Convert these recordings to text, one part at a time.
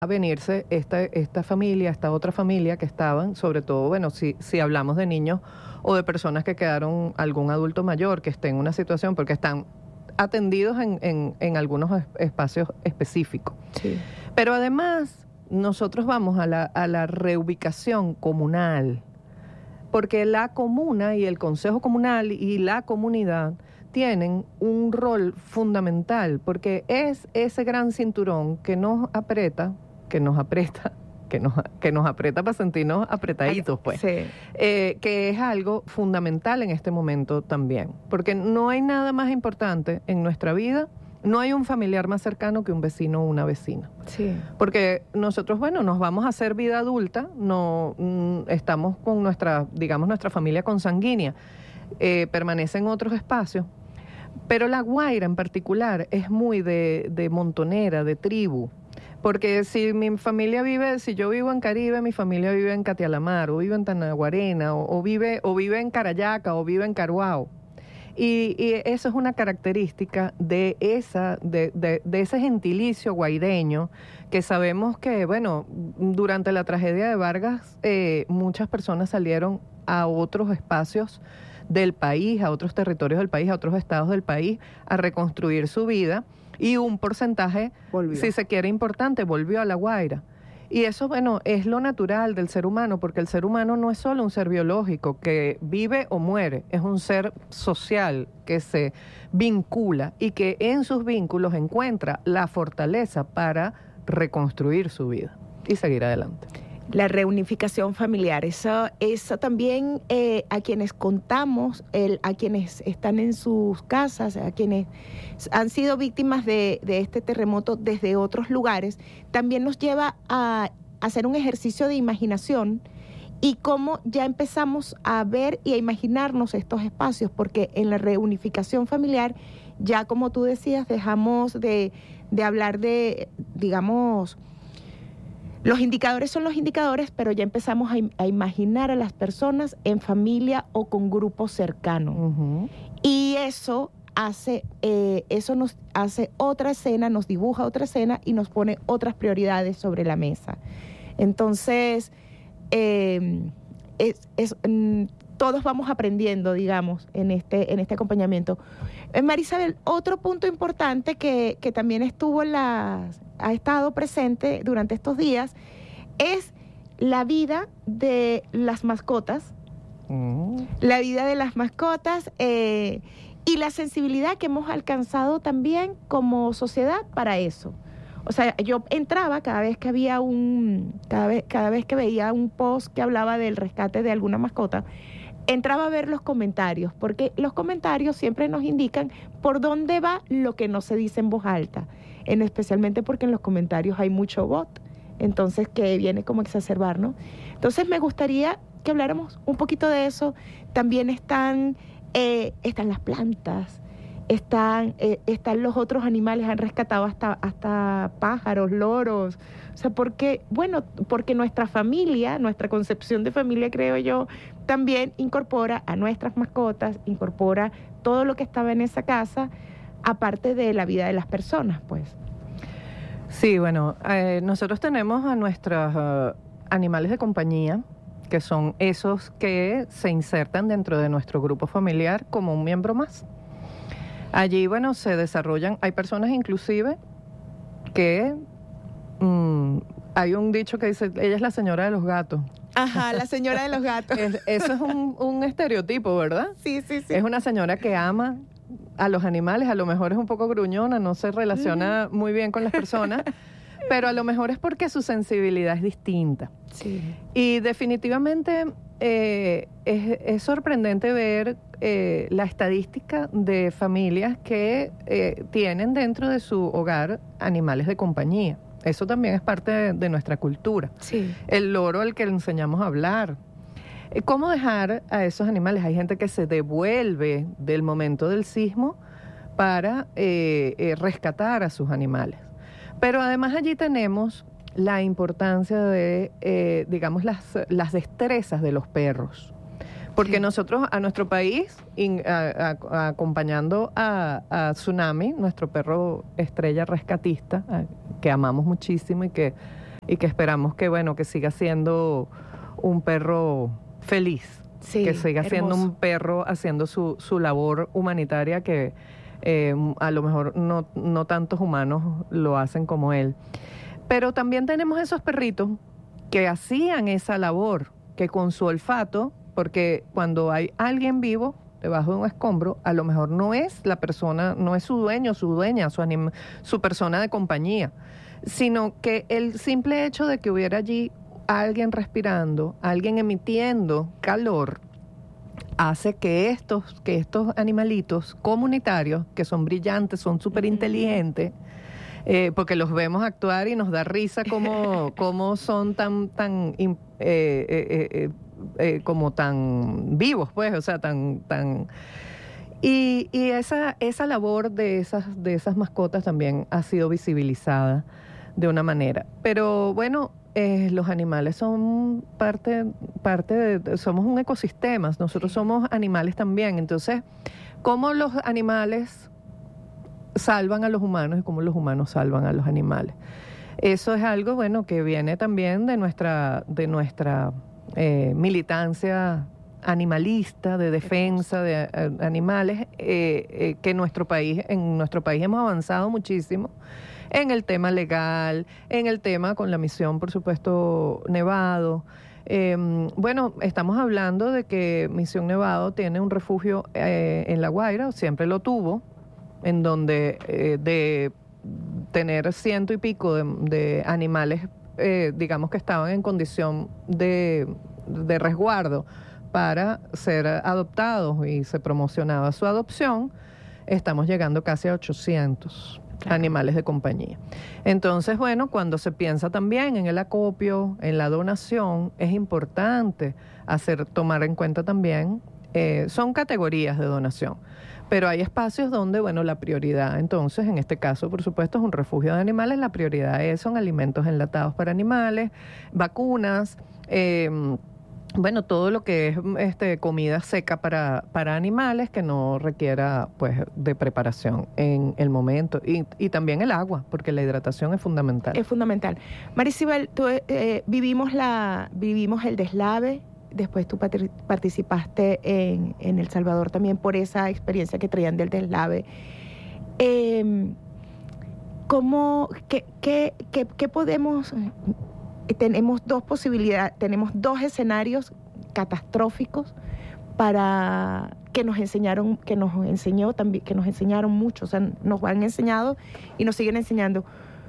a venirse esta familia, esta otra familia que estaban, sobre todo, bueno, si hablamos de niños o de personas que quedaron, algún adulto mayor que esté en una situación, porque están atendidos en algunos espacios específicos. Sí. Pero además, nosotros vamos a la reubicación comunal, porque la comuna y el consejo comunal y la comunidad tienen un rol fundamental, porque es ese gran cinturón que nos aprieta para sentirnos apretaditos, pues. Sí. Que es algo fundamental en este momento también. Porque no hay nada más importante en nuestra vida, no hay un familiar más cercano que un vecino o una vecina. Sí. Porque nosotros, bueno, nos vamos a hacer vida adulta, no estamos con nuestra familia consanguínea, permanece en otros espacios. Pero La Guaira en particular es muy de montonera, de tribu. Porque si yo vivo en Caribe, mi familia vive en Catialamar, o vive en Tanaguarena, o vive en Carayaca, o vive en Caruao. Y eso es una característica de ese gentilicio guaireño, que sabemos que, bueno, durante la tragedia de Vargas, muchas personas salieron a otros espacios del país, a otros territorios del país, a otros estados del país, a reconstruir su vida. Y un porcentaje, si se quiere importante, volvió a La Guaira. Y eso, bueno, es lo natural del ser humano, porque el ser humano no es solo un ser biológico que vive o muere, es un ser social que se vincula y que en sus vínculos encuentra la fortaleza para reconstruir su vida y seguir adelante. La reunificación familiar, eso también a quienes contamos, a quienes están en sus casas, a quienes han sido víctimas de este terremoto desde otros lugares, también nos lleva a hacer un ejercicio de imaginación y cómo ya empezamos a ver y a imaginarnos estos espacios, porque en la reunificación familiar, ya como tú decías, dejamos de hablar de, digamos, los indicadores son los indicadores, pero ya empezamos a imaginar a las personas en familia o con grupos cercanos. Uh-huh. Y eso nos hace otra escena, nos dibuja otra escena y nos pone otras prioridades sobre la mesa. Entonces, todos vamos aprendiendo, digamos, en este acompañamiento. Marisabel, otro punto importante que también ha estado presente durante estos días es la vida de las mascotas. La vida de las mascotas y la sensibilidad que hemos alcanzado también como sociedad para eso. O sea, yo entraba cada vez que veía un post que hablaba del rescate de alguna mascota, entraba a ver los comentarios, porque los comentarios siempre nos indican por dónde va lo que no se dice en voz alta, especialmente porque en los comentarios hay mucho bot, entonces que viene como a exacerbar, ¿no? Entonces me gustaría que habláramos un poquito de eso. También están las plantas, están los otros animales, han rescatado hasta pájaros, loros. O sea, porque nuestra familia, nuestra concepción de familia, creo yo, también incorpora a nuestras mascotas, incorpora todo lo que estaba en esa casa, aparte de la vida de las personas, pues. Sí, bueno, nosotros tenemos a nuestros animales de compañía, que son esos que se insertan dentro de nuestro grupo familiar como un miembro más. Allí, bueno, se desarrollan, hay personas inclusive que hay un dicho que dice, ella es la señora de los gatos. Ajá, la señora de los gatos. Eso es un estereotipo, ¿verdad? Sí. Es una señora que ama a los animales, a lo mejor es un poco gruñona, no se relaciona muy bien con las personas, pero a lo mejor es porque su sensibilidad es distinta. Sí. Y definitivamente es sorprendente ver la estadística de familias que tienen dentro de su hogar animales de compañía. Eso también es parte de nuestra cultura. Sí. El loro al que le enseñamos a hablar. ¿Cómo dejar a esos animales? Hay gente que se devuelve del momento del sismo para rescatar a sus animales. Pero además allí tenemos la importancia de, digamos, las destrezas de los perros. Porque nosotros, a nuestro país, acompañando a Tsunami, nuestro perro estrella rescatista, que amamos muchísimo y que y que esperamos que, bueno, que siga siendo un perro feliz, Sí, que siga siendo hermoso. un perro haciendo su labor humanitaria que a lo mejor no tantos humanos lo hacen como él. Pero también tenemos esos perritos que hacían esa labor, que con su olfato, porque cuando hay alguien vivo debajo de un escombro, a lo mejor no es la persona, no es su dueño, su dueña, su persona de compañía, sino que el simple hecho de que hubiera allí alguien respirando, alguien emitiendo calor, hace que estos animalitos comunitarios, que son brillantes, son súper inteligentes, porque los vemos actuar y nos da risa cómo son como tan vivos, pues, o sea, y esa labor de esas mascotas también ha sido visibilizada de una manera. Pero bueno, los animales son somos un ecosistema, nosotros somos animales también. Entonces, ¿cómo los animales salvan a los humanos y cómo los humanos salvan a los animales? Eso es algo, bueno, que viene también de nuestra militancia animalista, de defensa de animales, que en nuestro país hemos avanzado muchísimo en el tema legal, en el tema con la misión, por supuesto, Nevado. Bueno, estamos hablando de que Misión Nevado tiene un refugio en La Guaira, siempre lo tuvo, en donde de tener 100 y pico de animales, digamos que estaban en condición de resguardo para ser adoptados y se promocionaba su adopción, estamos llegando casi a 800 animales de compañía. Entonces, bueno, cuando se piensa también en el acopio, en la donación, es importante tomar en cuenta también, son categorías de donación, pero hay espacios donde, bueno, la prioridad, entonces, en este caso, por supuesto, es un refugio de animales, la prioridad son alimentos enlatados para animales, vacunas, bueno, todo lo que es comida seca para animales que no requiera, pues, de preparación en el momento. Y también el agua, porque la hidratación es fundamental. Es fundamental. Maricibel, vivimos el deslave, después tú participaste en El Salvador también por esa experiencia que traían del deslave. ¿Qué podemos...? Tenemos dos posibilidades, tenemos dos escenarios catastróficos para que nos enseñaron mucho, o sea, nos han enseñado y nos siguen enseñando.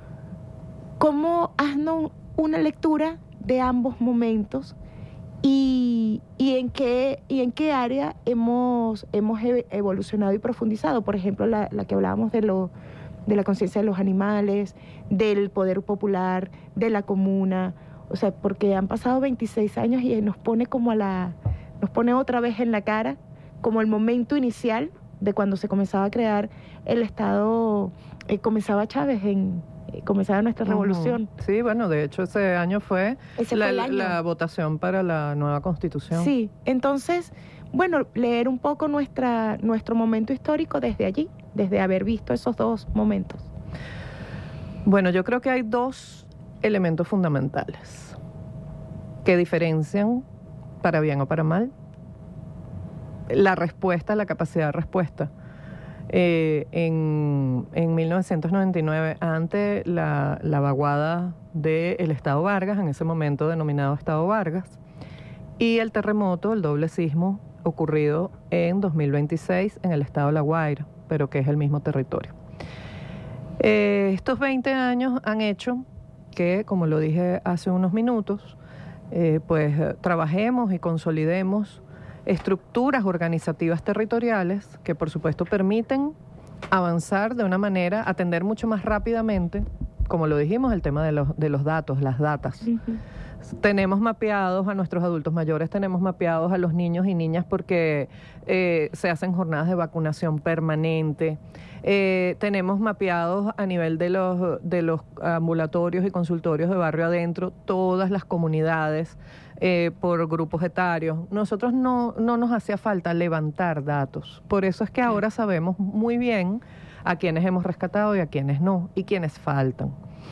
Haznos una lectura de ambos momentos y en qué área hemos evolucionado y profundizado. Por ejemplo, la que hablábamos de la conciencia de los animales, del poder popular, de la comuna, o sea, porque han pasado 26 años y nos pone nos pone otra vez en la cara, como el momento inicial de cuando se comenzaba a crear el Estado, comenzaba Chávez, comenzaba nuestra revolución. Sí, bueno, de hecho ese año fue la votación para la nueva Constitución. Sí, entonces, bueno, leer un poco nuestro momento histórico desde allí, desde haber visto esos dos momentos. Bueno, yo creo que hay dos elementos fundamentales que diferencian, para bien o para mal, la respuesta, la capacidad de respuesta. En 1999, ante la vaguada del Estado Vargas, en ese momento denominado Estado Vargas, y el terremoto, el doble sismo, ocurrido en 2026 en el estado de La Guaira, pero que es el mismo territorio. Estos 20 años han hecho que, como lo dije hace unos minutos, pues trabajemos y consolidemos estructuras organizativas territoriales que, por supuesto, permiten avanzar de una manera, atender mucho más rápidamente, como lo dijimos, el tema de los datos, las datas. Uh-huh. Tenemos mapeados a nuestros adultos mayores, tenemos mapeados a los niños y niñas porque se hacen jornadas de vacunación permanente. Tenemos mapeados a nivel de los ambulatorios y consultorios de barrio adentro todas las comunidades por grupos etarios. Nosotros no nos hacía falta levantar datos. Por eso es que ahora sabemos muy bien a quienes hemos rescatado y a quienes no, y quienes faltan.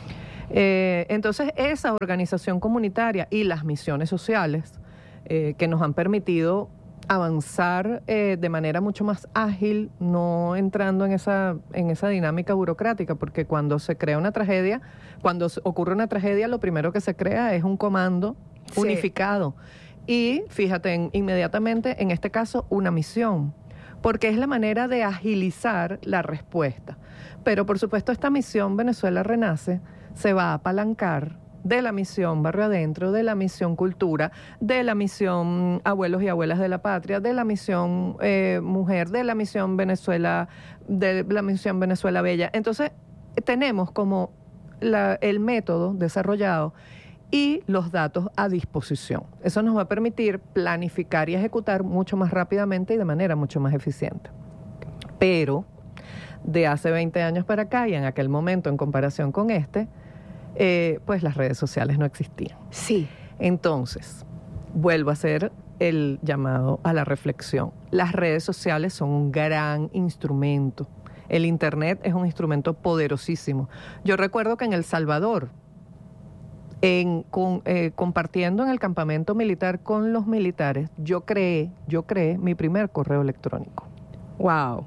Entonces, esa organización comunitaria y las misiones sociales que nos han permitido avanzar de manera mucho más ágil, no entrando en esa dinámica burocrática, porque cuando se crea una tragedia, cuando ocurre una tragedia, lo primero que se crea es un comando unificado. Y fíjate, inmediatamente, en este caso, una misión, porque es la manera de agilizar la respuesta. Pero, por supuesto, esta misión Venezuela Renace se va a apalancar de la misión Barrio Adentro, de la misión Cultura, de la misión Abuelos y Abuelas de la Patria, de la misión Mujer, de la misión Venezuela Bella. Entonces, tenemos como el método desarrollado y los datos a disposición. Eso nos va a permitir planificar y ejecutar mucho más rápidamente y de manera mucho más eficiente. Pero, de hace 20 años para acá y en aquel momento en comparación con pues las redes sociales no existían. Sí. Entonces, vuelvo a hacer el llamado a la reflexión. Las redes sociales son un gran instrumento. El Internet es un instrumento poderosísimo. Yo recuerdo que en El Salvador, compartiendo en el campamento militar con los militares, yo creé mi primer correo electrónico. Wow.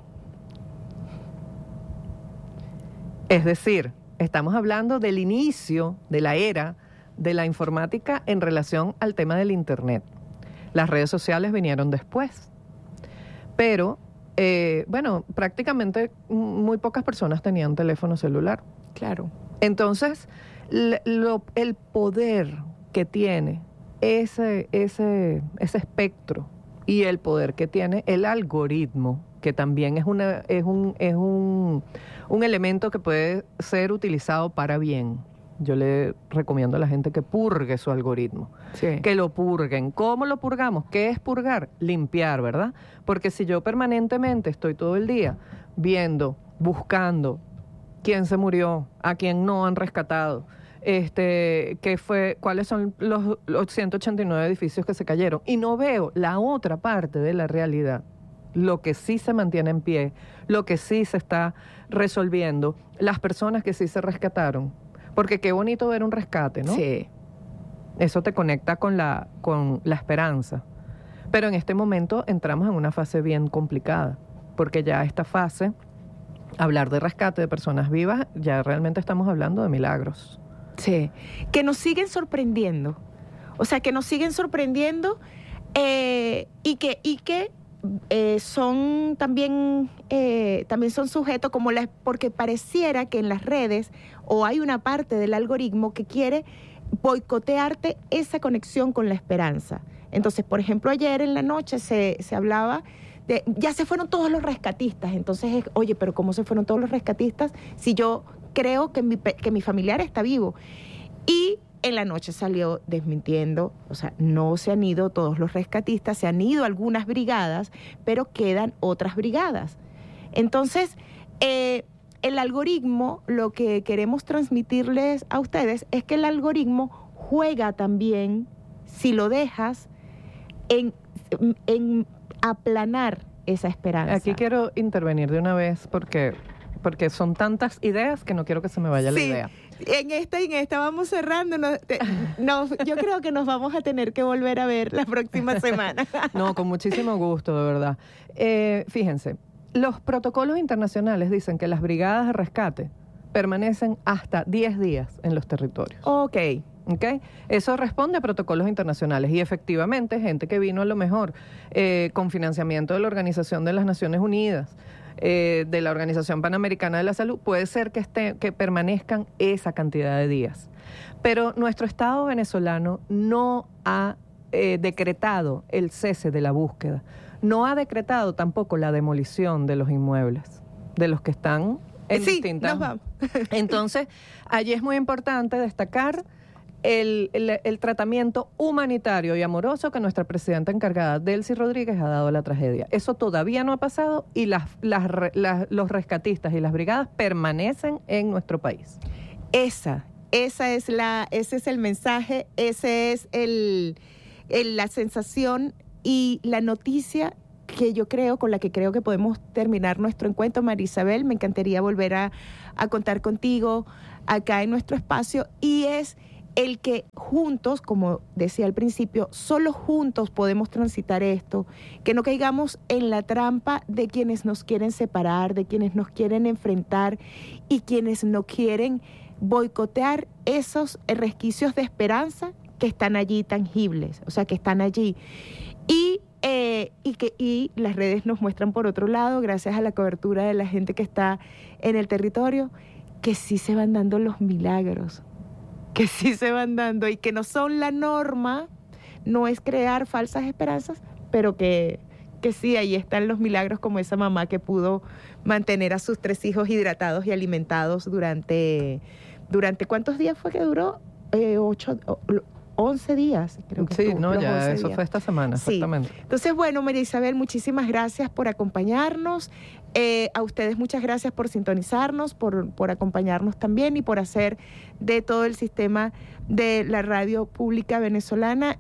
Es decir, estamos hablando del inicio de la era de la informática en relación al tema del Internet. Las redes sociales vinieron después. Pero, prácticamente muy pocas personas tenían teléfono celular. Claro. Entonces, el poder que tiene ese espectro y el poder que tiene el algoritmo, que también es un elemento que puede ser utilizado para bien. Yo le recomiendo a la gente que purgue su algoritmo, que lo purguen. ¿Cómo lo purgamos? ¿Qué es purgar? Limpiar, ¿verdad? Porque si yo permanentemente estoy todo el día viendo, buscando quién se murió, a quién no han rescatado, cuáles son los 189 edificios que se cayeron, y no veo la otra parte de la realidad, lo que sí se mantiene en pie, lo que sí se está resolviendo, las personas que sí se rescataron. Porque qué bonito ver un rescate, ¿no? Sí. Eso te conecta con la esperanza. Pero en este momento entramos en una fase bien complicada, porque ya esta fase, hablar de rescate de personas vivas, ya realmente estamos hablando de milagros. Sí. Que nos siguen sorprendiendo. O sea, que nos siguen sorprendiendo y que son también son sujetos porque pareciera que en las redes o hay una parte del algoritmo que quiere boicotearte esa conexión con la esperanza. Entonces, por ejemplo, ayer en la noche se hablaba de, ya se fueron todos los rescatistas. Entonces, oye, pero ¿cómo se fueron todos los rescatistas si yo creo que mi familiar está vivo? Y en la noche salió desmintiendo, o sea, no se han ido todos los rescatistas, se han ido algunas brigadas, pero quedan otras brigadas. Entonces, el algoritmo, lo que queremos transmitirles a ustedes es que el algoritmo juega también, si lo dejas, en aplanar esa esperanza. Aquí quiero intervenir de una vez porque son tantas ideas que no quiero que se me vaya la idea. En esta vamos cerrando. Yo creo que nos vamos a tener que volver a ver la próxima semana. No, con muchísimo gusto, de verdad. Fíjense, los protocolos internacionales dicen que las brigadas de rescate permanecen hasta 10 días en los territorios. Ok. Eso responde a protocolos internacionales y efectivamente gente que vino a lo mejor con financiamiento de la Organización de las Naciones Unidas, de la Organización Panamericana de la Salud, puede ser que permanezcan esa cantidad de días. Pero nuestro Estado venezolano no ha decretado el cese de la búsqueda, no ha decretado tampoco la demolición de los inmuebles, de los que están en distintas... Nos vamos. Entonces, allí es muy importante destacar el tratamiento humanitario y amoroso que nuestra presidenta encargada, Delcy Rodríguez, ha dado a la tragedia. Eso todavía no ha pasado y los rescatistas y las brigadas permanecen en nuestro país. Ese es el mensaje, ese es la sensación y la noticia con la que creo que podemos terminar nuestro encuentro, María Isabel. Me encantaría volver a contar contigo acá en nuestro espacio, y es el que juntos, como decía al principio, solo juntos podemos transitar esto, que no caigamos en la trampa de quienes nos quieren separar, de quienes nos quieren enfrentar y quienes no quieren boicotear esos resquicios de esperanza que están allí tangibles, o sea, que están allí. Y las redes nos muestran, por otro lado, gracias a la cobertura de la gente que está en el territorio, que sí se van dando los milagros, que sí se van dando y que no son la norma. No es crear falsas esperanzas, pero que sí, ahí están los milagros, como esa mamá que pudo mantener a sus 3 hijos hidratados y alimentados durante ¿cuántos días fue que duró? 11 días, creo que sí, estuvo, no, ya 11 eso días. fue esta semana, Sí. exactamente. Entonces, bueno, María Isabel, muchísimas gracias por acompañarnos. A ustedes muchas gracias por sintonizarnos, por acompañarnos también y por hacer de todo el sistema de la radio pública venezolana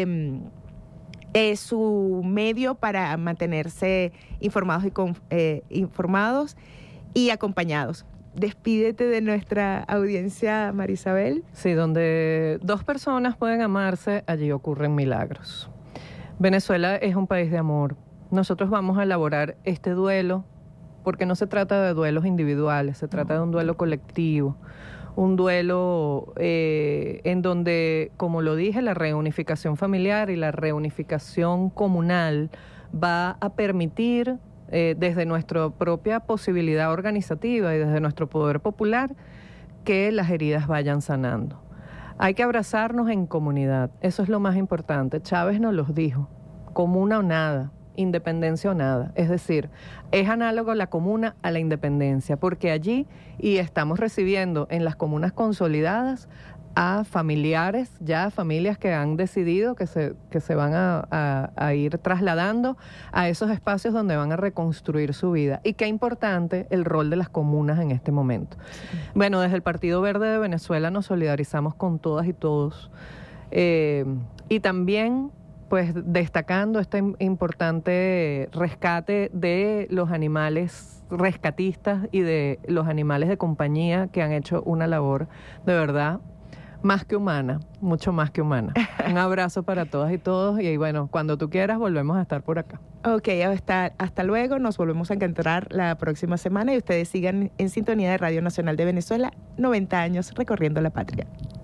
su medio para mantenerse informados y acompañados. Despídete de nuestra audiencia, María Isabel. Sí, donde 2 personas pueden amarse, allí ocurren milagros. Venezuela es un país de amor. Nosotros vamos a elaborar este duelo porque no se trata de duelos individuales, se trata de un duelo colectivo, un duelo en donde, como lo dije, la reunificación familiar y la reunificación comunal va a permitir, desde nuestra propia posibilidad organizativa y desde nuestro poder popular, que las heridas vayan sanando. Hay que abrazarnos en comunidad, eso es lo más importante. Chávez nos los dijo, comuna o nada, independencia o nada. Es decir, es análogo la comuna a la independencia, porque allí, y estamos recibiendo en las comunas consolidadas a familiares, ya familias que han decidido que se van a ir trasladando a esos espacios donde van a reconstruir su vida. Y qué importante el rol de las comunas en este momento. Bueno, desde el Partido Verde de Venezuela nos solidarizamos con todas y todos. Y también, pues, destacando este importante rescate de los animales rescatistas y de los animales de compañía que han hecho una labor de verdad más que humana, mucho más que humana. Un abrazo para todas y todos y bueno, cuando tú quieras volvemos a estar por acá. Ok, hasta luego, nos volvemos a encontrar la próxima semana y ustedes sigan en sintonía de Radio Nacional de Venezuela, 90 años recorriendo la patria.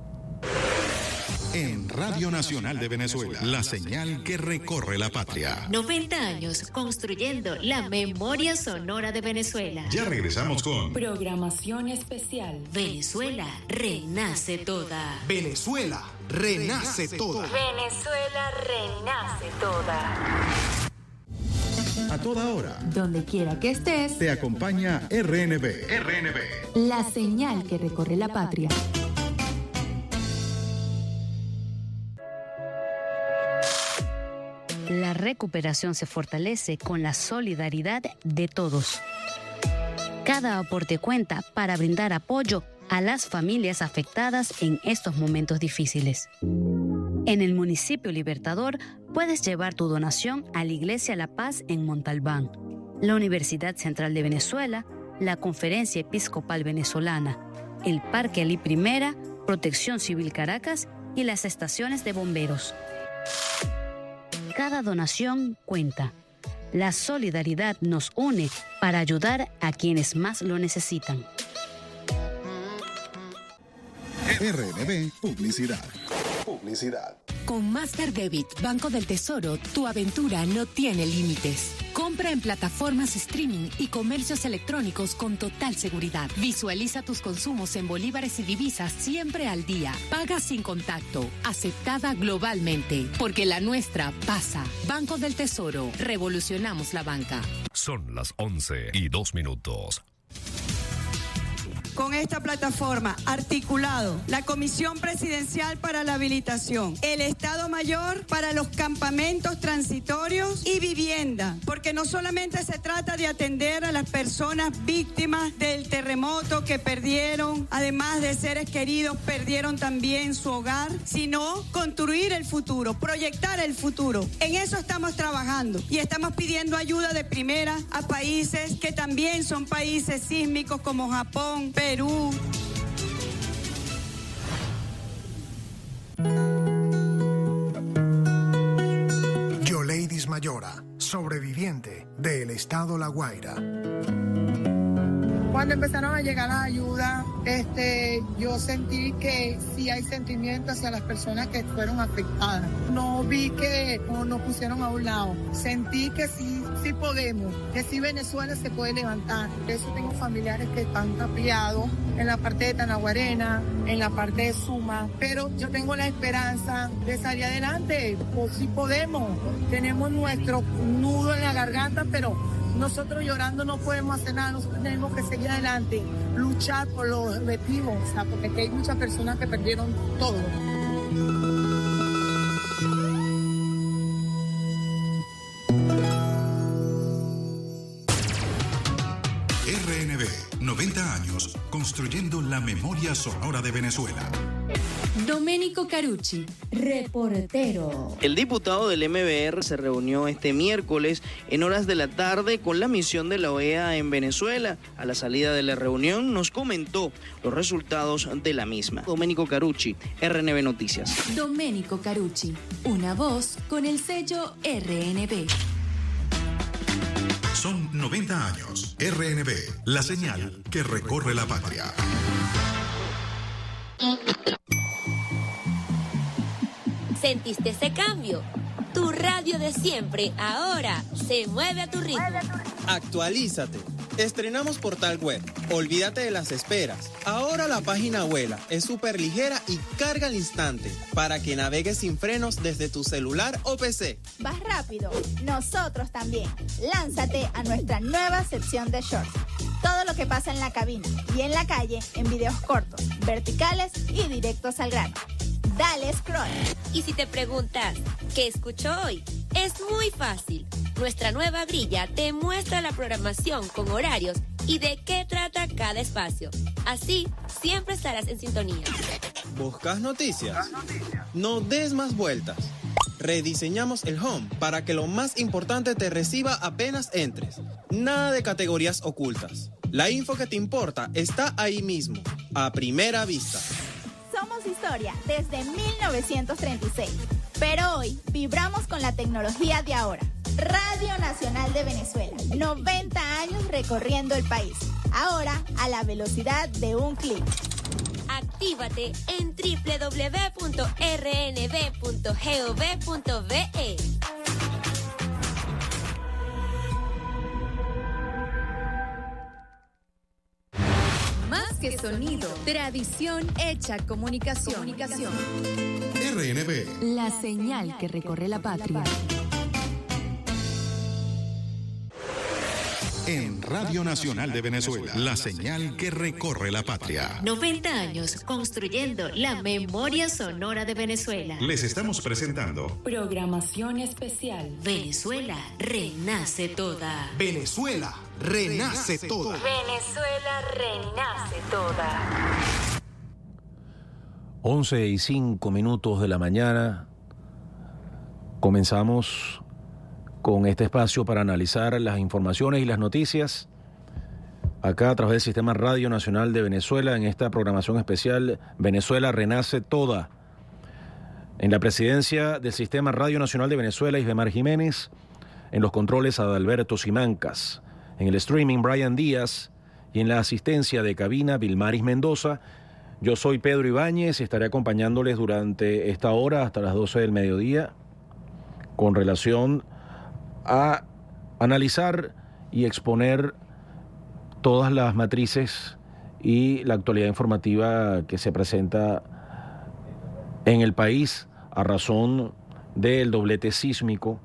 En Radio Nacional de Venezuela, la señal que recorre la patria. 90 años construyendo la memoria sonora de Venezuela. Ya regresamos con Programación especial. Venezuela renace toda. Venezuela renace toda. Venezuela renace toda. A toda hora. Donde quiera que estés, Te acompaña RNB. la señal que recorre la patria. La recuperación se fortalece con la solidaridad de todos. Cada aporte cuenta para brindar apoyo a las familias afectadas en estos momentos difíciles. En el municipio Libertador puedes llevar tu donación a la Iglesia La Paz en Montalbán, la Universidad Central de Venezuela, la Conferencia Episcopal Venezolana, el Parque Alí I, Protección Civil Caracas y las estaciones de bomberos. Cada donación cuenta. La solidaridad nos une para ayudar a quienes más lo necesitan. RNB Publicidad. Con Master Debit, Banco del Tesoro, tu aventura no tiene límites. Compra en plataformas streaming y comercios electrónicos con total seguridad. Visualiza tus consumos en bolívares y divisas siempre al día. Paga sin contacto. Aceptada globalmente. Porque la nuestra pasa. Banco del Tesoro. Revolucionamos la banca. Son las 11:02. con esta plataforma articulado la Comisión Presidencial para la Habilitación, el Estado Mayor para los campamentos transitorios y vivienda, porque no solamente se trata de atender a las personas víctimas del terremoto que perdieron, además de seres queridos, perdieron también su hogar, sino construir el futuro, proyectar el futuro. En eso estamos trabajando y estamos pidiendo ayuda de primera a países que también son países sísmicos como Japón, Perú. Yoleidis Mayora, sobreviviente del estado La Guaira. Cuando empezaron a llegar la ayuda, yo sentí que sí hay sentimiento hacia las personas que fueron afectadas. No vi que nos pusieron a un lado. Sentí que sí podemos, que sí Venezuela se puede levantar. Por eso tengo familiares que están tapiados en la parte de Tanaguarena, en la parte de Suma. Pero yo tengo la esperanza de salir adelante. Pues sí podemos. Tenemos nuestro nudo en la garganta, pero nosotros llorando no podemos hacer nada, nosotros tenemos que seguir adelante, luchar por los objetivos, o sea, porque aquí hay muchas personas que perdieron todo. RNB, 90 años, construyendo la memoria sonora de Venezuela. Domenico Carucci, reportero. El diputado del MBR se reunió este miércoles en horas de la tarde con la misión de la OEA en Venezuela. A la salida de la reunión nos comentó los resultados de la misma. Domenico Carucci, RNB Noticias. Domenico Carucci, una voz con el sello RNB. Son 90 años. RNB, la señal que recorre la patria. ¿Sentiste ese cambio? Tu radio de siempre ahora se mueve a tu ritmo. Actualízate. Estrenamos portal web. Olvídate de las esperas. Ahora la página vuela, es súper ligera y carga al instante para que navegues sin frenos desde tu celular o PC. ¿Vas rápido? Nosotros también. Lánzate a nuestra nueva sección de shorts. Todo lo que pasa en la cabina y en la calle en videos cortos, verticales y directos al grano. Dale scroll. Y si te preguntas, ¿qué escucho hoy? Es muy fácil. Nuestra nueva grilla te muestra la programación con horarios y de qué trata cada espacio. Así, siempre estarás en sintonía. ¿Buscas noticias? No des más vueltas. Rediseñamos el home para que lo más importante te reciba apenas entres. Nada de categorías ocultas. La info que te importa está ahí mismo, a primera vista. Somos historia desde 1936, pero hoy vibramos con la tecnología de ahora. Radio Nacional de Venezuela, 90 años recorriendo el país, ahora a la velocidad de un clic. Actívate en www.rnb.gov.be. Más que sonido, tradición hecha comunicación. RNB, la señal que recorre la patria. en Radio Nacional de Venezuela, la señal que recorre la patria. 90 años construyendo la memoria sonora de Venezuela. Les estamos presentando Programación especial. Venezuela renace toda. Venezuela renace toda. Venezuela renace toda. 11:05 de la mañana. Comenzamos con este espacio para analizar las informaciones y las noticias acá a través del Sistema Radio Nacional de Venezuela en esta programación especial Venezuela renace toda. En la presidencia del Sistema Radio Nacional de Venezuela, Isbemar Jiménez. En los controles, Adalberto Simancas. En el streaming, Brian Díaz. Y en la asistencia de cabina, Vilmaris Mendoza. Yo soy Pedro Ibáñez y estaré acompañándoles durante esta hora hasta las 12 del mediodía con relación a analizar y exponer todas las matrices y la actualidad informativa que se presenta en el país a razón del doblete sísmico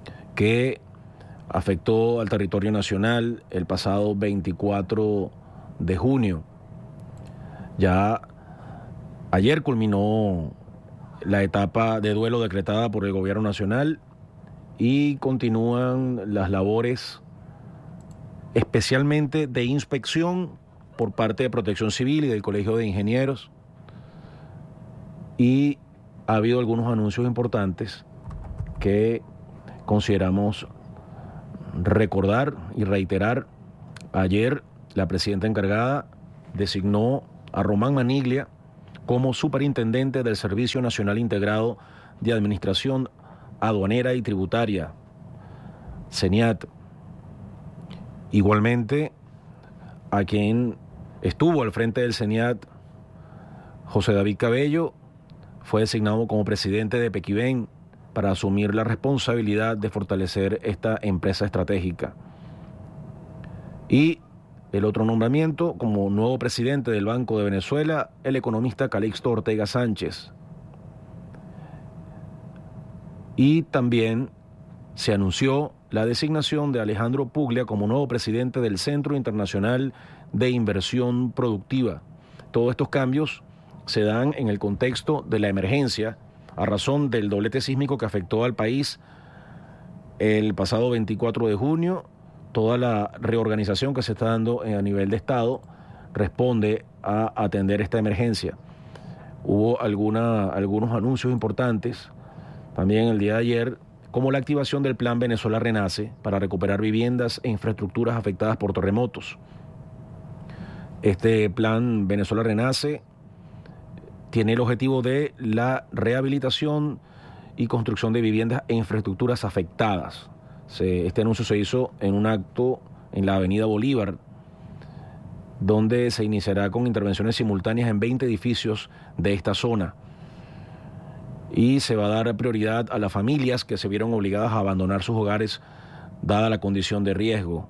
que afectó al territorio nacional el pasado 24 de junio. Ya ayer culminó la etapa de duelo decretada por el gobierno nacional y continúan las labores especialmente de inspección por parte de Protección Civil y del Colegio de Ingenieros, y ha habido algunos anuncios importantes que consideramos recordar y reiterar. Ayer la presidenta encargada designó a Román Maniglia como superintendente del Servicio Nacional Integrado de Administración Aduanera y Tributaria, SENIAT. Igualmente, a quien estuvo al frente del SENIAT, José David Cabello, fue designado como presidente de Pequiven para asumir la responsabilidad de fortalecer esta empresa estratégica. Y el otro nombramiento como nuevo presidente del Banco de Venezuela, el economista Calixto Ortega Sánchez. Y también se anunció la designación de Alejandro Puglia como nuevo presidente del Centro Internacional de Inversión Productiva. Todos estos cambios se dan en el contexto de la emergencia a razón del doblete sísmico que afectó al país el pasado 24 de junio. Toda la reorganización que se está dando a nivel de Estado responde a atender esta emergencia. Hubo algunos anuncios importantes también el día de ayer, como la activación del Plan Venezuela Renace para recuperar viviendas e infraestructuras afectadas por terremotos. Este Plan Venezuela Renace tiene el objetivo de la rehabilitación y construcción de viviendas e infraestructuras afectadas. Este anuncio se hizo en un acto en la Avenida Bolívar, donde se iniciará con intervenciones simultáneas en 20 edificios de esta zona. Y se va a dar prioridad a las familias que se vieron obligadas a abandonar sus hogares dada la condición de riesgo.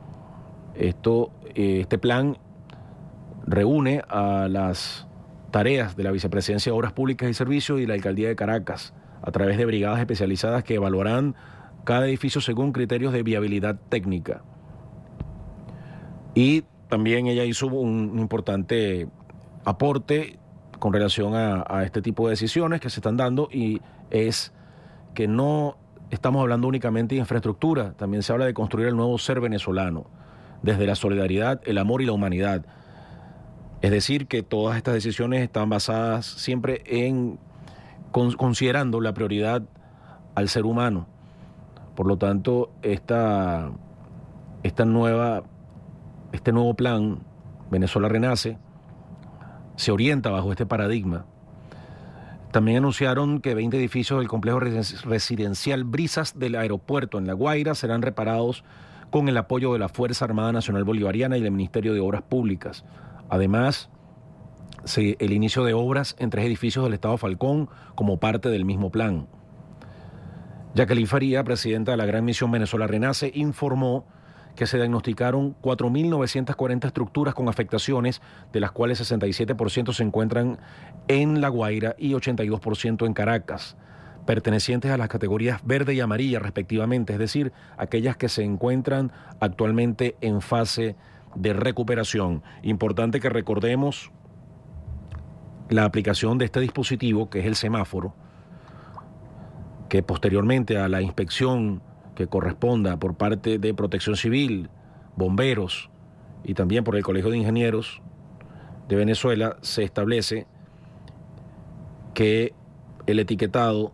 Este plan reúne a las tareas de la Vicepresidencia de Obras Públicas y Servicios y la Alcaldía de Caracas a través de brigadas especializadas que evaluarán cada edificio según criterios de viabilidad técnica. Y también ella hizo un importante aporte con relación a este tipo de decisiones que se están dando, y es que no estamos hablando únicamente de infraestructura, también se habla de construir el nuevo ser venezolano, desde la solidaridad, el amor y la humanidad. Es decir, que todas estas decisiones están basadas siempre en considerando la prioridad al ser humano. Por lo tanto, este nuevo plan, Venezuela Renace, se orienta bajo este paradigma. También anunciaron que 20 edificios del complejo residencial Brisas del aeropuerto en La Guaira serán reparados con el apoyo de la Fuerza Armada Nacional Bolivariana y del Ministerio de Obras Públicas. Además, el inicio de obras en 3 edificios del Estado Falcón como parte del mismo plan. Jacqueline Faría, presidenta de la Gran Misión Venezuela Renace, informó que se diagnosticaron 4.940 estructuras con afectaciones, de las cuales 67% se encuentran en La Guaira y 82% en Caracas, pertenecientes a las categorías verde y amarilla respectivamente, es decir, aquellas que se encuentran actualmente en fase de recuperación. Importante que recordemos la aplicación de este dispositivo, que es el semáforo, que posteriormente a la inspección que corresponda por parte de Protección Civil, bomberos y también por el Colegio de Ingenieros de Venezuela, se establece que el etiquetado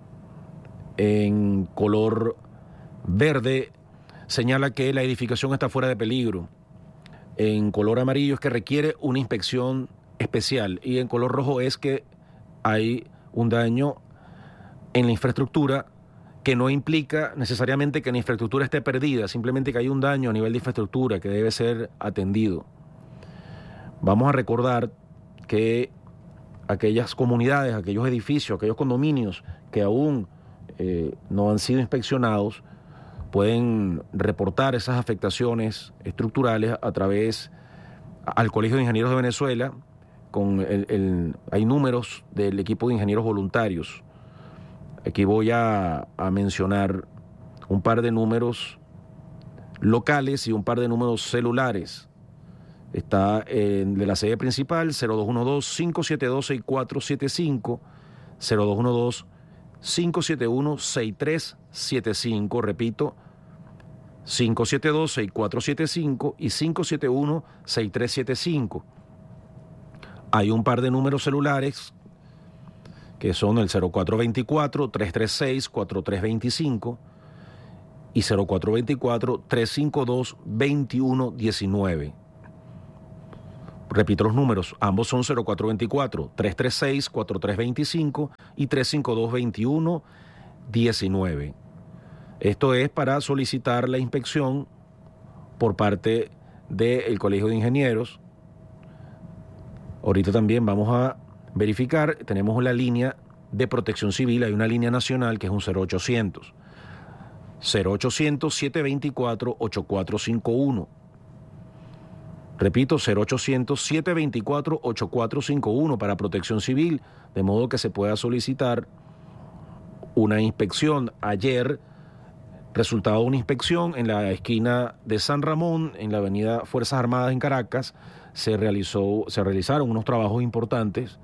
en color verde señala que la edificación está fuera de peligro. En color amarillo es que requiere una inspección especial, y en color rojo es que hay un daño en la infraestructura, que no implica necesariamente que la infraestructura esté perdida, simplemente que hay un daño a nivel de infraestructura que debe ser atendido. Vamos a recordar que aquellas comunidades, aquellos edificios, aquellos condominios que aún no han sido inspeccionados, pueden reportar esas afectaciones estructurales a través al Colegio de Ingenieros de Venezuela. Hay números del equipo de ingenieros voluntarios. Aquí voy a mencionar un par de números locales y un par de números celulares. está de la sede principal, 0212-572-6475, 0212-571-6375, repito, 572-6475 y 571-6375. Hay un par de números celulares que son el 0424-336-4325 y 0424-352-2119. Repito los números, ambos son 0424-336-4325 y 352-2119. Esto es para solicitar la inspección por parte del Colegio de Ingenieros. Ahorita también vamos a verificar, tenemos la línea de protección civil, hay una línea nacional que es un 0800. 0800-724-8451. Repito, 0800-724-8451 para protección civil, de modo que se pueda solicitar una inspección. Ayer, resultado de una inspección en la esquina de San Ramón, en la avenida Fuerzas Armadas en Caracas, se realizaron unos trabajos importantes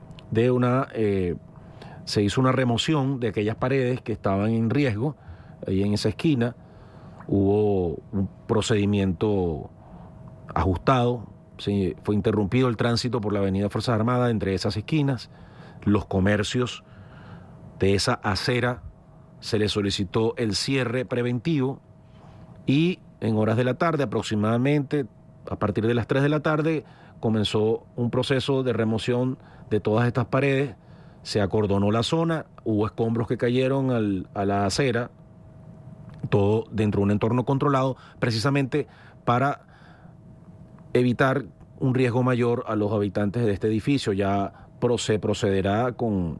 se hizo una remoción de aquellas paredes que estaban en riesgo. Ahí en esa esquina hubo un procedimiento ajustado, fue interrumpido el tránsito por la avenida Fuerzas Armadas entre esas esquinas. Los comercios de esa acera se les solicitó el cierre preventivo y en horas de la tarde, aproximadamente a partir de las 3 de la tarde, comenzó un proceso de remoción de todas estas paredes. Se acordonó la zona, hubo escombros que cayeron a la acera, todo dentro de un entorno controlado, precisamente para evitar un riesgo mayor a los habitantes de este edificio. Ya se procederá con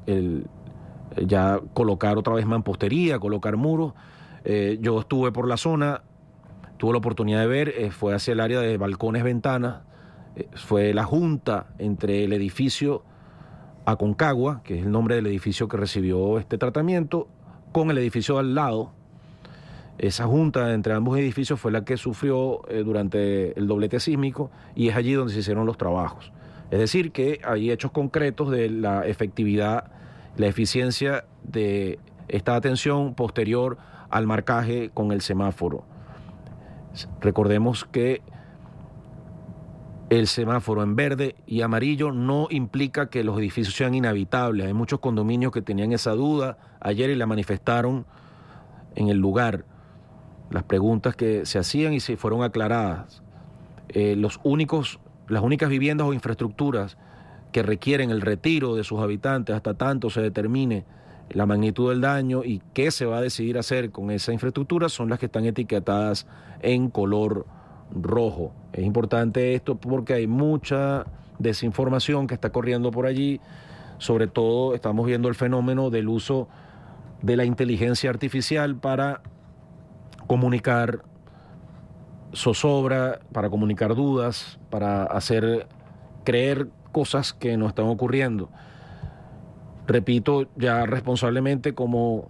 ya colocar otra vez mampostería, colocar muros. Yo estuve por la zona, tuve la oportunidad de ver, fue hacia el área de balcones, ventanas, fue la junta entre el edificio Aconcagua, que es el nombre del edificio que recibió este tratamiento, con el edificio al lado. Esa junta entre ambos edificios fue la que sufrió durante el doblete sísmico y es allí donde se hicieron los trabajos. Es decir, que hay hechos concretos de la efectividad, la eficiencia de esta atención posterior al marcaje con el semáforo. Recordemos que el semáforo en verde y amarillo no implica que los edificios sean inhabitables. Hay muchos condominios que tenían esa duda ayer y la manifestaron en el lugar. Las preguntas que se hacían y se fueron aclaradas. Las únicas viviendas o infraestructuras que requieren el retiro de sus habitantes hasta tanto se determine la magnitud del daño y qué se va a decidir hacer con esa infraestructura son las que están etiquetadas en color rojo. Es importante esto porque hay mucha desinformación que está corriendo por allí. Sobre todo estamos viendo el fenómeno del uso de la inteligencia artificial para comunicar zozobra, para comunicar dudas, para hacer creer cosas que no están ocurriendo. Repito, ya responsablemente como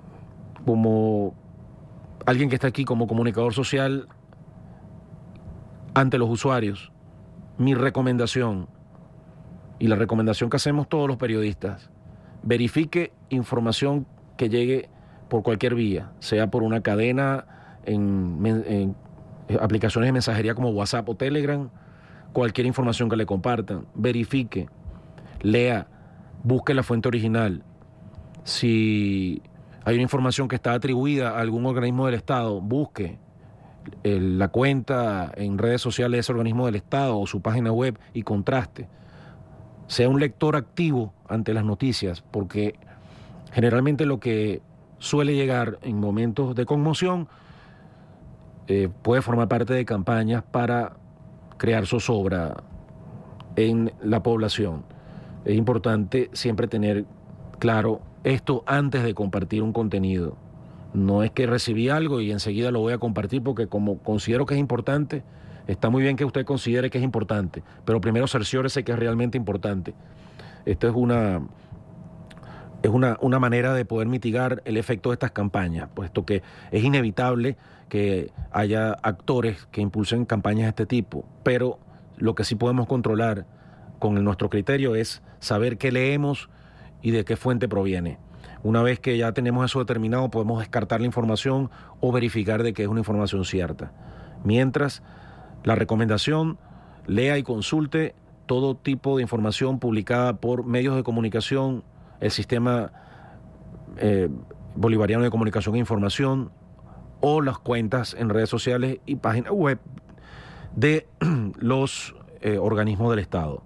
alguien que está aquí como comunicador social ante los usuarios, mi recomendación y la recomendación que hacemos todos los periodistas: verifique información que llegue por cualquier vía, sea por una cadena en aplicaciones de mensajería como WhatsApp o Telegram, cualquier información que le compartan, verifique, lea, busque la fuente original. Si hay una información que está atribuida a algún organismo del Estado, busque la cuenta en redes sociales de ese organismo del Estado o su página web y contraste. Sea un lector activo ante las noticias, porque generalmente lo que suele llegar en momentos de conmoción puede formar parte de campañas para crear zozobra en la población. Es importante siempre tener claro esto antes de compartir un contenido. No es que recibí algo y enseguida lo voy a compartir porque como considero que es importante. Está muy bien que usted considere que es importante, pero primero cerciórese que es realmente importante. Esto es es una manera de poder mitigar el efecto de estas campañas, puesto que es inevitable que haya actores que impulsen campañas de este tipo, pero lo que sí podemos controlar con nuestro criterio es saber qué leemos y de qué fuente proviene. Una vez que ya tenemos eso determinado, podemos descartar la información o verificar de que es una información cierta. Mientras, la recomendación, lea y consulte todo tipo de información publicada por medios de comunicación, el sistema bolivariano de comunicación e información, o las cuentas en redes sociales y páginas web de los organismos del Estado.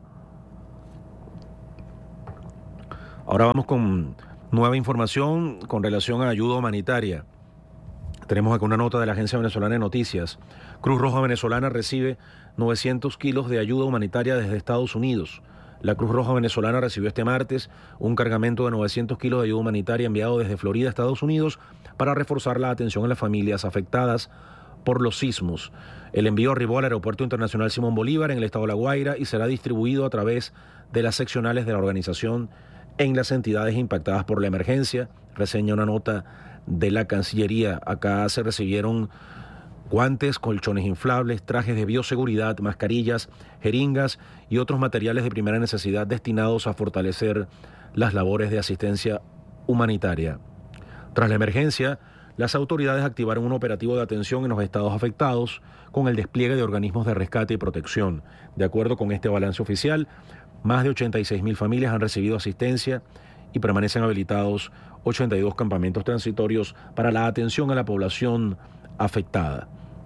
Ahora vamos con nueva información con relación a ayuda humanitaria. Tenemos acá una nota de la Agencia Venezolana de Noticias. Cruz Roja Venezolana recibe 900 kilos de ayuda humanitaria desde Estados Unidos. La Cruz Roja Venezolana recibió este martes un cargamento de 900 kilos de ayuda humanitaria enviado desde Florida, Estados Unidos, para reforzar la atención a las familias afectadas por los sismos. El envío arribó al Aeropuerto Internacional Simón Bolívar en el estado de La Guaira y será distribuido a través de las seccionales de la organización en las entidades impactadas por la emergencia, reseña una nota de la Cancillería. Acá se recibieron guantes, colchones inflables, trajes de bioseguridad, mascarillas, jeringas y otros materiales de primera necesidad destinados a fortalecer las labores de asistencia humanitaria. Tras la emergencia, las autoridades activaron un operativo de atención en los estados afectados con el despliegue de organismos de rescate y protección. De acuerdo con este balance oficial, más de 86,000 familias han recibido asistencia y permanecen habilitados 82 campamentos transitorios para la atención a la población afectada.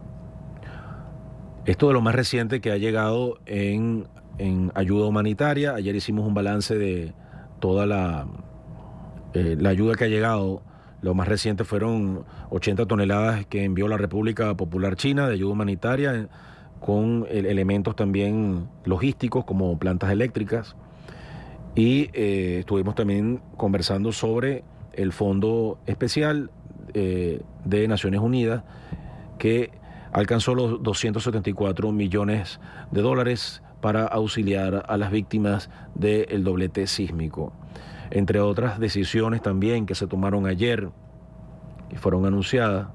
Esto de lo más reciente que ha llegado en ayuda humanitaria. Ayer hicimos un balance de toda la ayuda que ha llegado. Lo más reciente fueron 80 toneladas que envió la República Popular China de ayuda humanitaria, con elementos también logísticos como plantas eléctricas. Y estuvimos también conversando sobre el Fondo Especial de Naciones Unidas, que alcanzó los $274 millones para auxiliar a las víctimas del doblete sísmico. Entre otras decisiones también que se tomaron ayer y fueron anunciadas,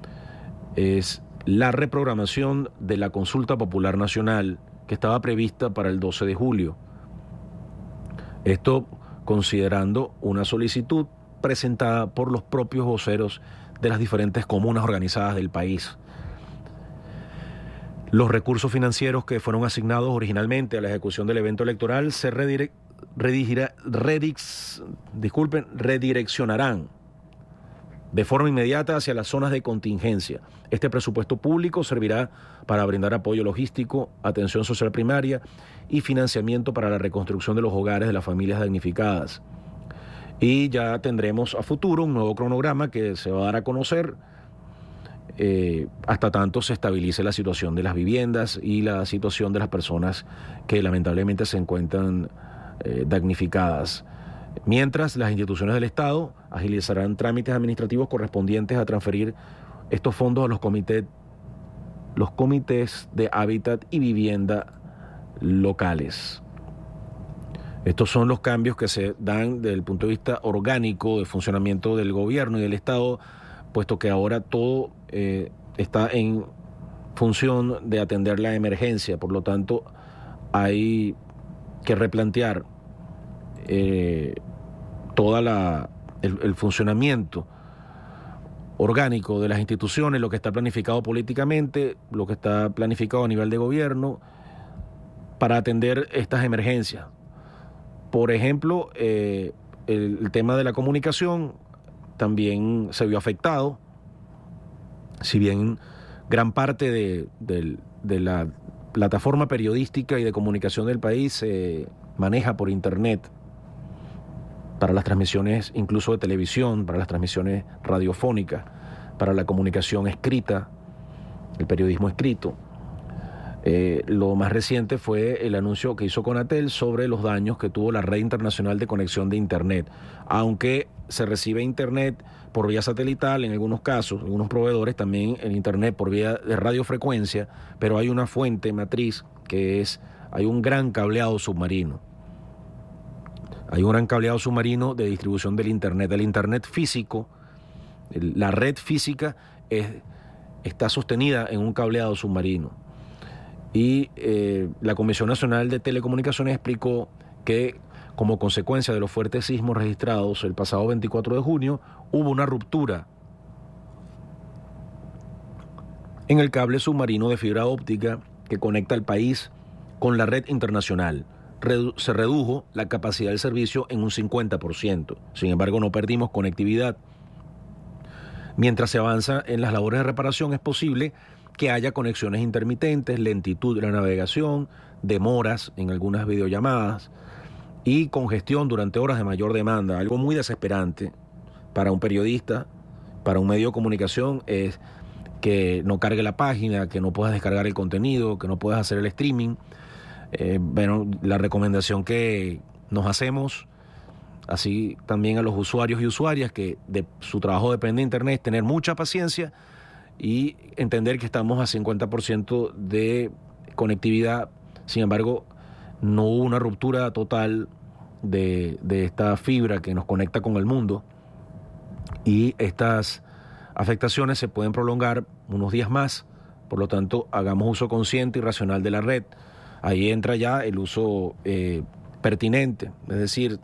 es la reprogramación de la consulta popular nacional que estaba prevista para el 12 de julio. Esto considerando una solicitud presentada por los propios voceros de las diferentes comunas organizadas del país. Los recursos financieros que fueron asignados originalmente a la ejecución del evento electoral se redireccionarán de forma inmediata hacia las zonas de contingencia. Este presupuesto público servirá para brindar apoyo logístico, atención social primaria y financiamiento para la reconstrucción de los hogares de las familias damnificadas. Y ya tendremos a futuro un nuevo cronograma que se va a dar a conocer hasta tanto se estabilice la situación de las viviendas y la situación de las personas que lamentablemente se encuentran damnificadas. Mientras, las instituciones del Estado agilizarán trámites administrativos correspondientes a transferir estos fondos a los comités de hábitat y vivienda locales. Estos son los cambios que se dan desde el punto de vista orgánico de funcionamiento del gobierno y del Estado, puesto que ahora todo está en función de atender la emergencia. Por lo tanto, hay que replantear el funcionamiento orgánico de las instituciones, lo que está planificado políticamente, lo que está planificado a nivel de gobierno para atender estas emergencias. Por ejemplo, el tema de la comunicación también se vio afectado, si bien gran parte de la plataforma periodística y de comunicación del país se maneja por internet, para las transmisiones incluso de televisión, para las transmisiones radiofónicas, para la comunicación escrita, el periodismo escrito. Lo más reciente fue el anuncio que hizo Conatel sobre los daños que tuvo la red internacional de conexión de Internet. Aunque se recibe Internet por vía satelital en algunos casos, algunos proveedores también el Internet por vía de radiofrecuencia, pero hay una fuente matriz hay un gran cableado submarino. Hay un gran cableado submarino de distribución del Internet. El Internet físico, la red física está sostenida en un cableado submarino. Y la Comisión Nacional de Telecomunicaciones explicó que como consecuencia de los fuertes sismos registrados el pasado 24 de junio, hubo una ruptura en el cable submarino de fibra óptica que conecta al país con la red internacional. Se redujo la capacidad del servicio en un 50%. Sin embargo, no perdimos conectividad. Mientras se avanza en las labores de reparación, es posible que haya conexiones intermitentes, lentitud de la navegación, demoras en algunas videollamadas y congestión durante horas de mayor demanda. Algo muy desesperante para un periodista, para un medio de comunicación, es que no cargue la página, que no puedas descargar el contenido, que no puedas hacer el streaming. Bueno, la recomendación que nos hacemos, así también a los usuarios y usuarias que de su trabajo depende de Internet, es tener mucha paciencia y entender que estamos a 50% de conectividad. Sin embargo, no hubo una ruptura total de esta fibra que nos conecta con el mundo, y estas afectaciones se pueden prolongar unos días más. Por lo tanto, hagamos uso consciente y racional de la red. Ahí entra ya el uso pertinente, es decir,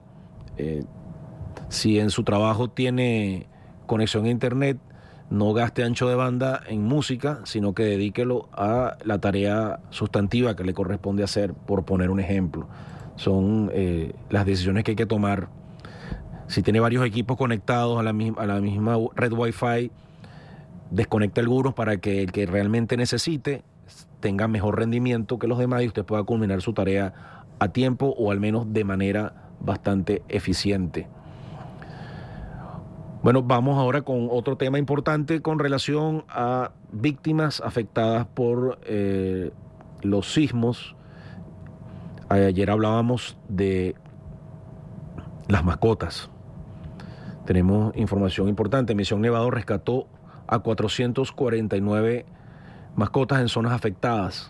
si en su trabajo tiene conexión a Internet, no gaste ancho de banda en música, sino que dedíquelo a la tarea sustantiva que le corresponde hacer, por poner un ejemplo. Son las decisiones que hay que tomar. Si tiene varios equipos conectados a la misma red Wi-Fi, desconecte algunos para que el que realmente necesite tenga mejor rendimiento que los demás y usted pueda culminar su tarea a tiempo, o al menos de manera bastante eficiente. Bueno, vamos ahora con otro tema importante con relación a víctimas afectadas por los sismos. Ayer hablábamos de las mascotas. Tenemos información importante. Misión Nevado rescató a 449 mascotas en zonas afectadas,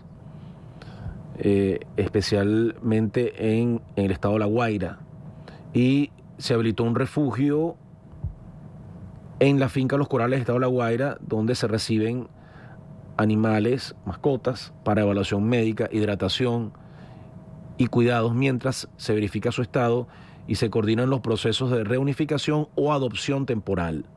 especialmente en el estado de La Guaira, y se habilitó un refugio en la finca Los Corales, estado de La Guaira, donde se reciben animales, mascotas, para evaluación médica, hidratación y cuidados mientras se verifica su estado y se coordinan los procesos de reunificación o adopción temporal.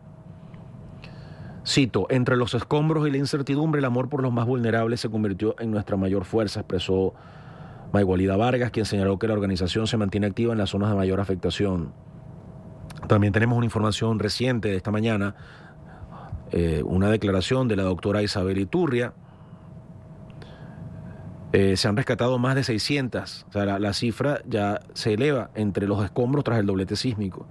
Cito: entre los escombros y la incertidumbre, el amor por los más vulnerables se convirtió en nuestra mayor fuerza, expresó Maygualida Vargas, quien señaló que la organización se mantiene activa en las zonas de mayor afectación. También tenemos una información reciente de esta mañana, una declaración de la doctora Isabel Iturria. Se han rescatado más de 600, o sea, la cifra ya se eleva entre los escombros tras el doblete sísmico.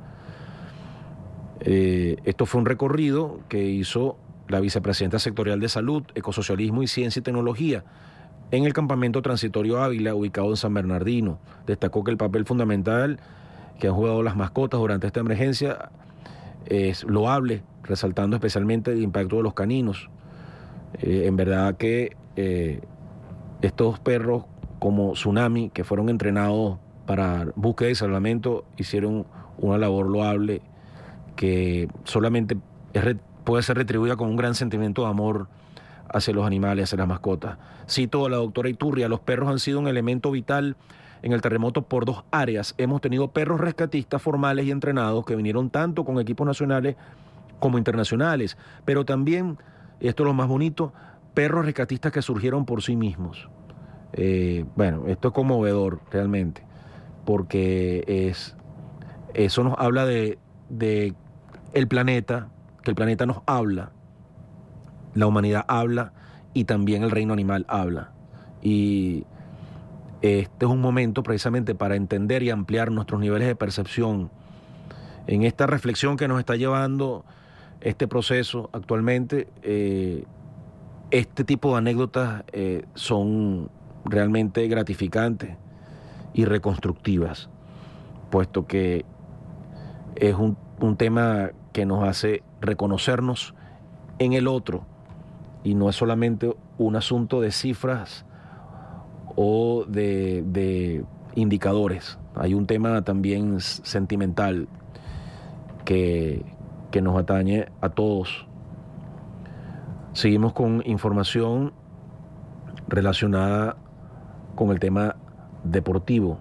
Esto fue un recorrido que hizo la vicepresidenta sectorial de Salud, Ecosocialismo y Ciencia y Tecnología en el campamento transitorio Ávila, ubicado en San Bernardino. Destacó que el papel fundamental que han jugado las mascotas durante esta emergencia es loable, resaltando especialmente el impacto de los caninos. En verdad que estos perros como Tsunami, que fueron entrenados para búsqueda y salvamento, hicieron una labor loable que solamente puede ser retribuida con un gran sentimiento de amor hacia los animales, hacia las mascotas. Cito a la doctora Iturria: los perros han sido un elemento vital en el terremoto por dos áreas. Hemos tenido perros rescatistas formales y entrenados que vinieron tanto con equipos nacionales como internacionales, pero también, esto es lo más bonito, perros rescatistas que surgieron por sí mismos. Bueno, esto es conmovedor realmente, porque eso nos habla de el planeta, que el planeta nos habla, la humanidad habla y también el reino animal habla. Y este es un momento precisamente para entender y ampliar nuestros niveles de percepción. En esta reflexión que nos está llevando este proceso actualmente, este tipo de anécdotas son realmente gratificantes y reconstructivas, puesto que es un tema que nos hace reconocernos en el otro, y no es solamente un asunto de cifras o de indicadores. hay un tema también sentimental que nos atañe a todos. Seguimos con información relacionada con el tema deportivo.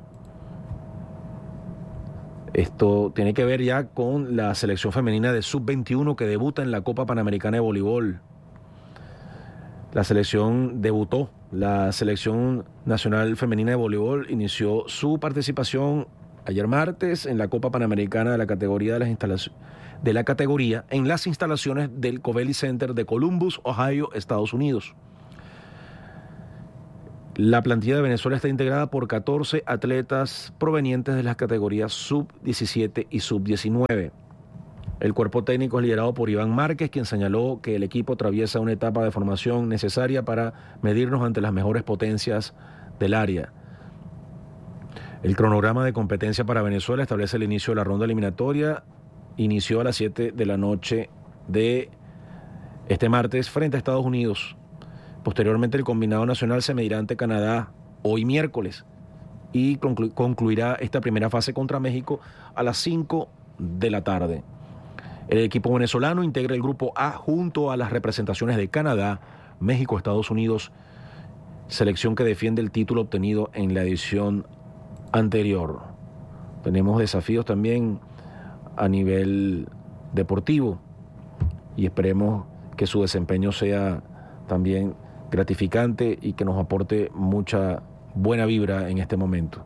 Esto tiene que ver ya con la selección femenina de sub-21 que debuta en la Copa Panamericana de Voleibol. La selección debutó. La selección nacional femenina de voleibol inició su participación ayer martes en la Copa Panamericana de la categoría en las instalaciones del Covelli Center de Columbus, Ohio, Estados Unidos. La plantilla de Venezuela está integrada por 14 atletas provenientes de las categorías sub-17 y sub-19. El cuerpo técnico es liderado por Iván Márquez, quien señaló que el equipo atraviesa una etapa de formación necesaria para medirnos ante las mejores potencias del área. El cronograma de competencia para Venezuela establece el inicio de la ronda eliminatoria. Inició a las 7 de la noche de este martes frente a Estados Unidos. Posteriormente el combinado nacional se medirá ante Canadá hoy miércoles y concluirá esta primera fase contra México a las 5 de la tarde. El equipo venezolano integra el grupo A junto a las representaciones de Canadá, México, Estados Unidos, selección que defiende el título obtenido en la edición anterior. Tenemos desafíos también a nivel deportivo y esperemos que su desempeño sea también gratificante y que nos aporte mucha buena vibra en este momento.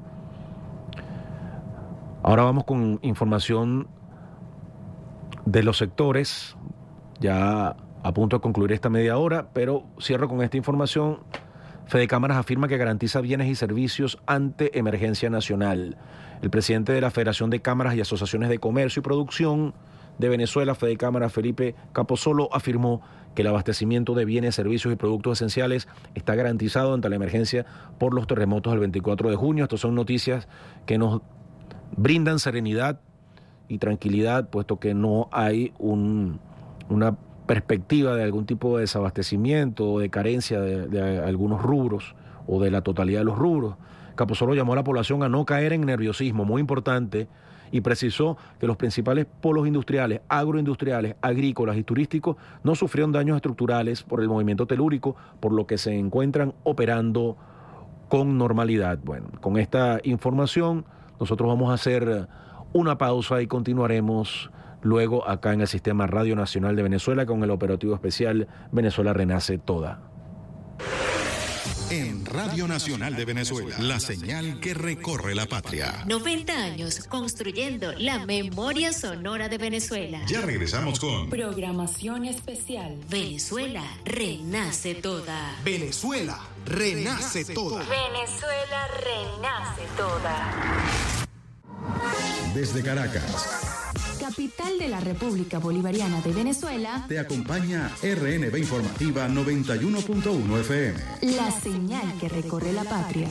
Ahora vamos con información de los sectores, ya a punto de concluir esta media hora, pero cierro con esta información. Fedecámaras afirma que garantiza bienes y servicios ante emergencia nacional. El presidente de la Federación de Cámaras y Asociaciones de Comercio y Producción de Venezuela, Fedecámaras, Felipe Capozolo, afirmó que el abastecimiento de bienes, servicios y productos esenciales está garantizado ante la emergencia por los terremotos del 24 de junio. Estas son noticias que nos brindan serenidad y tranquilidad, puesto que no hay una perspectiva de algún tipo de desabastecimiento o de carencia de algunos rubros o de la totalidad de los rubros. Capozolo llamó a la población a no caer en nerviosismo, muy importante, y precisó que los principales polos industriales, agroindustriales, agrícolas y turísticos no sufrieron daños estructurales por el movimiento telúrico, por lo que se encuentran operando con normalidad. Bueno, con esta información nosotros vamos a hacer una pausa y continuaremos luego acá en el Sistema Radio Nacional de Venezuela con el operativo especial Venezuela Renace Toda. En Radio Nacional de Venezuela, la señal que recorre la patria. 90 años construyendo la memoria sonora de Venezuela. Ya regresamos con Programación especial. Venezuela Renace Toda. Venezuela Renace Toda. Venezuela Renace Toda. Desde Caracas, Capital de la República Bolivariana de Venezuela, te acompaña RNB Informativa 91.1 FM. la señal que recorre la patria.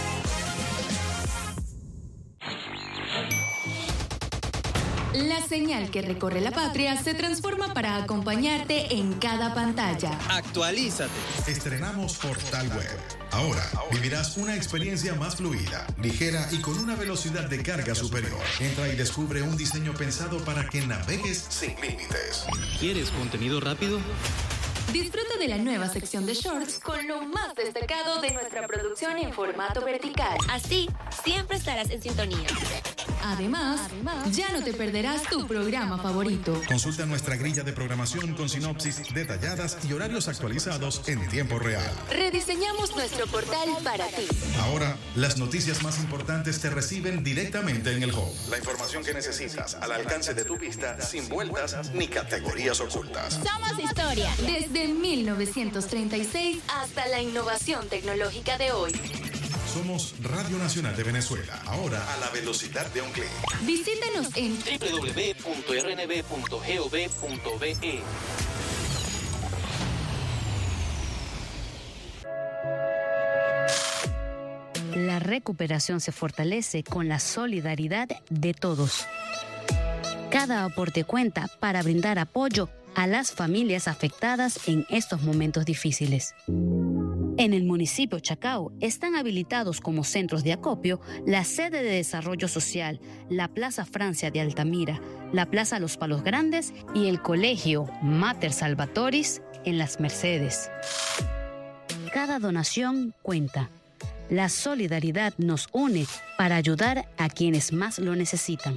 La señal que recorre la patria se transforma para acompañarte en cada pantalla. Actualízate. Estrenamos Portal Web. Ahora vivirás una experiencia más fluida, ligera y con una velocidad de carga superior. Entra y descubre un diseño pensado para que navegues sin límites. ¿Quieres contenido rápido? Disfruta de la nueva sección de shorts con lo más destacado de nuestra producción en formato vertical. Así, siempre estarás en sintonía. Además, ya no te perderás tu programa favorito. Consulta nuestra grilla de programación con sinopsis detalladas y horarios actualizados en tiempo real. Rediseñamos nuestro portal para ti. Ahora, las noticias más importantes te reciben directamente en el home. La información que necesitas al alcance de tu vista, sin vueltas ni categorías ocultas. Somos historia. Desde 1936 hasta la innovación tecnológica de hoy. Somos Radio Nacional de Venezuela, ahora a la velocidad de un clic. Visítanos en www.rnb.gov.be. La recuperación se fortalece con la solidaridad de todos. Cada aporte cuenta para brindar apoyo a las familias afectadas en estos momentos difíciles. En el municipio Chacao están habilitados como centros de acopio la sede de desarrollo social, la Plaza Francia de Altamira, la Plaza Los Palos Grandes y el Colegio Mater Salvatoris en Las Mercedes. Cada donación cuenta. La solidaridad nos une para ayudar a quienes más lo necesitan.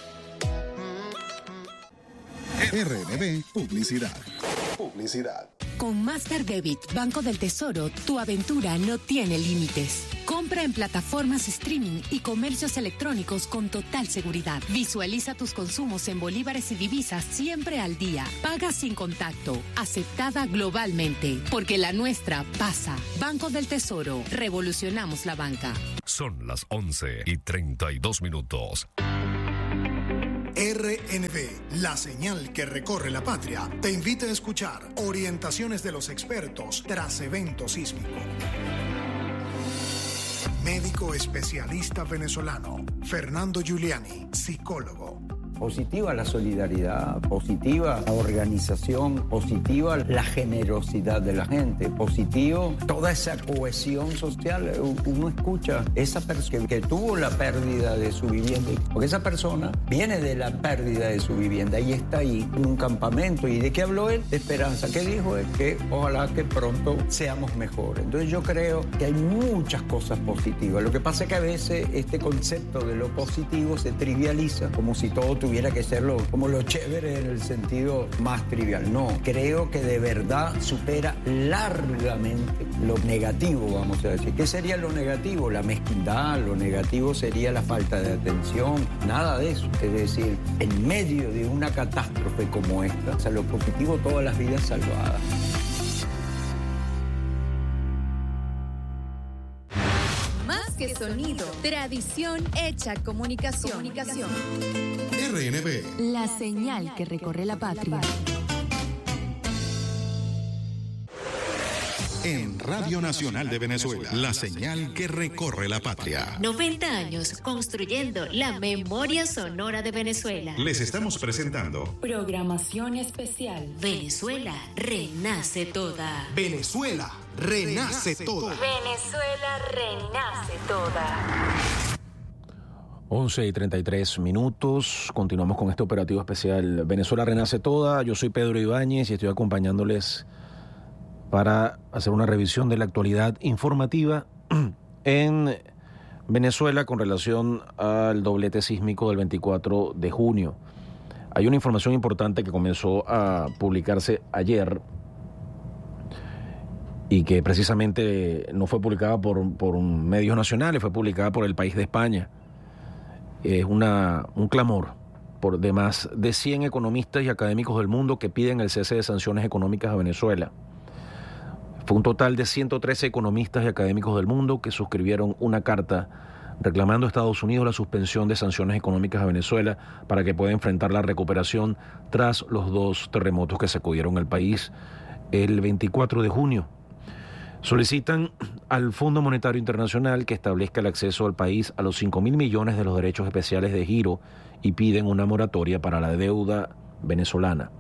RNB Publicidad. Con Master Debit, Banco del Tesoro, tu aventura no tiene límites. Compra en plataformas streaming y comercios electrónicos con total seguridad. Visualiza tus consumos en bolívares y divisas siempre al día. Paga sin contacto. Aceptada globalmente. Porque la nuestra pasa. Banco del Tesoro. Revolucionamos la banca. Son las 11:32. RNB, la señal que recorre la patria, te invita a escuchar orientaciones de los expertos tras evento sísmico. Médico especialista venezolano, Fernando Giuliani, psicólogo. Positiva la solidaridad, positiva la organización, positiva la generosidad de la gente, positivo toda esa cohesión social. Uno escucha esa persona que tuvo la pérdida de su vivienda, porque esa persona viene de la pérdida de su vivienda y está ahí en un campamento. ¿Y de qué habló él? De esperanza. ¿Qué dijo él? Que ojalá que pronto seamos mejores. Entonces yo creo que hay muchas cosas positivas. Lo que pasa es que a veces este concepto de lo positivo se trivializa como si todo tuviera que ser como lo chévere en el sentido más trivial. No, creo que de verdad supera largamente lo negativo, vamos a decir. ¿Qué sería lo negativo? La mezquindad, lo negativo sería la falta de atención, nada de eso. Es decir, en medio de una catástrofe como esta, o sea, lo positivo, todas las vidas salvadas. Que sonido, tradición hecha comunicación. RNB, la señal que recorre la patria. En Radio Nacional de Venezuela, la señal que recorre la patria. 90 años construyendo la memoria sonora de Venezuela. Les estamos presentando programación especial. Venezuela renace toda. Venezuela renace toda. Venezuela renace toda. 11:33. Continuamos con este operativo especial Venezuela renace toda. Yo soy Pedro Ibáñez y estoy acompañándoles para hacer una revisión de la actualidad informativa en Venezuela con relación al doblete sísmico del 24 de junio. Hay una información importante que comenzó a publicarse ayer y que precisamente no fue publicada por medios nacionales, fue publicada por El País de España. Es un clamor de más de 100 economistas y académicos del mundo que piden el cese de sanciones económicas a Venezuela. Fue un total de 113 economistas y académicos del mundo que suscribieron una carta reclamando a Estados Unidos la suspensión de sanciones económicas a Venezuela para que pueda enfrentar la recuperación tras los 2 terremotos que sacudieron el país el 24 de junio. Solicitan al Fondo Monetario Internacional que establezca el acceso al país a los 5.000 millones de los derechos especiales de giro y piden una moratoria para la deuda venezolana.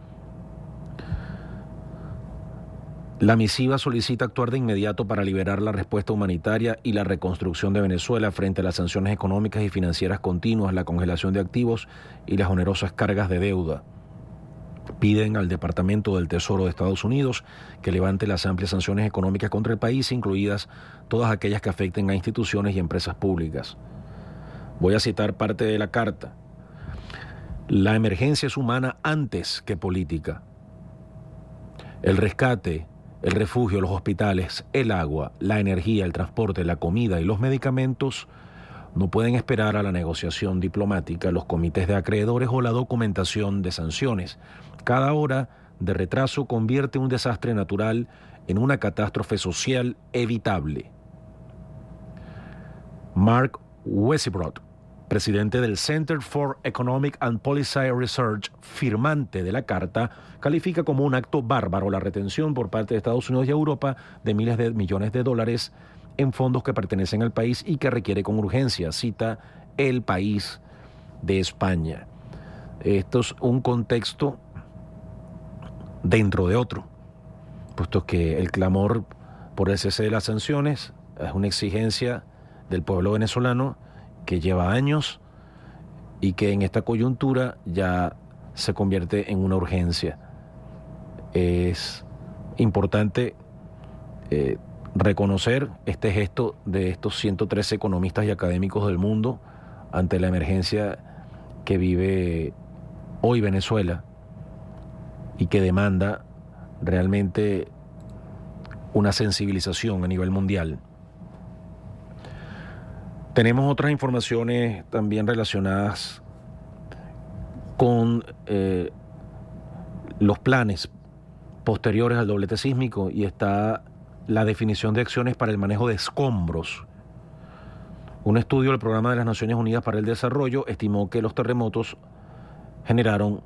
La misiva solicita actuar de inmediato para liberar la respuesta humanitaria y la reconstrucción de Venezuela frente a las sanciones económicas y financieras continuas, la congelación de activos y las onerosas cargas de deuda. Piden al Departamento del Tesoro de Estados Unidos que levante las amplias sanciones económicas contra el país, incluidas todas aquellas que afecten a instituciones y empresas públicas. Voy a citar parte de la carta. La emergencia es humana antes que política. El rescate, el refugio, los hospitales, el agua, la energía, el transporte, la comida y los medicamentos no pueden esperar a la negociación diplomática, los comités de acreedores o la documentación de sanciones. Cada hora de retraso convierte un desastre natural en una catástrofe social evitable. Mark Wesibrock, presidente del Center for Economic and Policy Research, firmante de la carta, califica como un acto bárbaro la retención por parte de Estados Unidos y Europa de miles de millones de dólares en fondos que pertenecen al país y que requiere con urgencia, cita El País de España. Esto es un contexto dentro de otro, puesto que el clamor por el cese de las sanciones. Es una exigencia del pueblo venezolano que lleva años y que en esta coyuntura ya se convierte en una urgencia. Es importante reconocer este gesto de estos 113 economistas y académicos del mundo ante la emergencia que vive hoy Venezuela y que demanda realmente una sensibilización a nivel mundial. Tenemos otras informaciones también relacionadas con los planes posteriores al doblete sísmico, y está la definición de acciones para el manejo de escombros. Un estudio del Programa de las Naciones Unidas para el Desarrollo estimó que los terremotos generaron